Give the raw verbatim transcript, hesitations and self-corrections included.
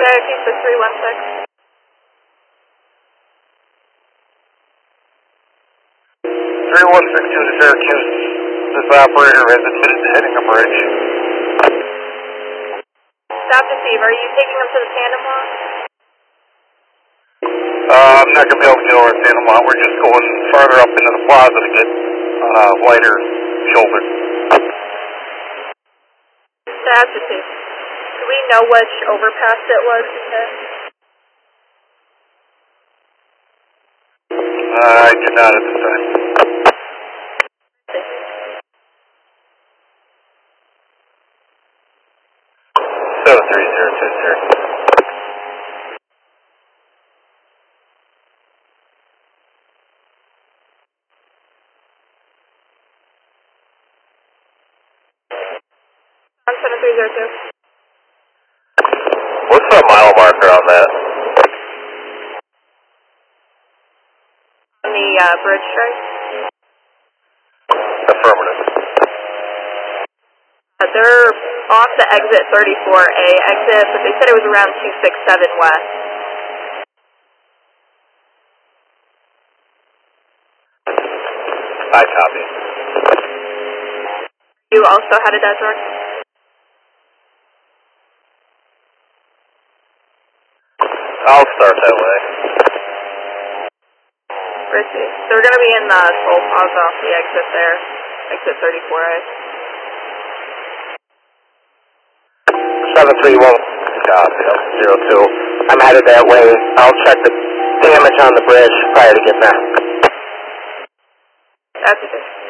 Syracuse to three one six. three one six two to Syracuse. This operator has admitted to hitting a bridge. Stop deceive, are you taking them to the tandem lock? Uh, I'm not going to be able to get over to Santa Monica. We're just going farther up into the plaza to get uh, wider shoulder. Stop deceive. Do we know which overpass it was? Uh, I do not at this time. seven three zero two zero. seven three zero two. What's the mile marker on that? On the uh, bridge strike? Affirmative. Uh, they're off the exit thirty-four A exit, but they said it was around two six seven west. I copy. You also headed that direction? I'll start that way. Richie. They're going to be in the toll plaza off the exit there, exit thirty-four A. seven three one. Copy. zero two. I'm headed that way. I'll check the damage on the bridge prior to getting there. That's it.